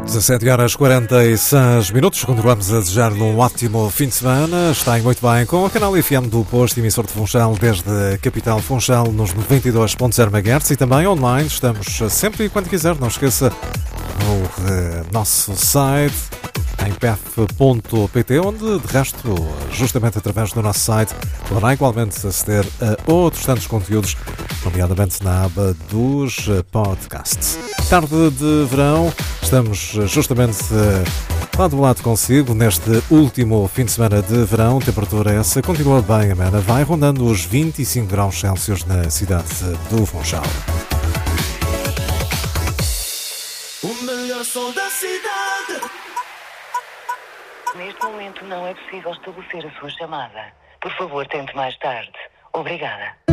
17h46. Continuamos a desejar-lhe um ótimo fim de semana. Está muito bem com o canal FM do Posto, emissor de Funchal desde a capital Funchal nos 92.0 MHz e também online. Estamos sempre e quando quiser. Não esqueça o nosso site em pef.pt, onde de resto, justamente através do nosso site, poderá igualmente aceder a outros tantos conteúdos, nomeadamente na aba dos podcasts. Tarde de verão, estamos justamente lá do lado consigo neste último fim de semana de verão. Temperatura essa continua bem amena, vai rondando os 25 graus Celsius na cidade do Funchal. O melhor som da cidade. Neste momento não é possível estabelecer a sua chamada. Por favor, tente mais tarde. Obrigada.